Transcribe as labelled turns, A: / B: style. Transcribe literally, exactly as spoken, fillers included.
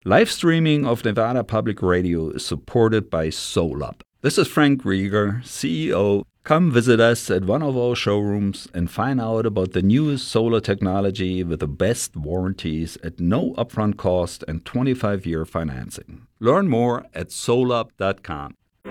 A: Live streaming of Nevada Public Radio is supported by SolUp. This is Frank Rieger, C E O. Come visit us at one of our showrooms and find out about the newest solar technology with the best warranties at no upfront cost and twenty-five year financing. Learn more at solup dot com.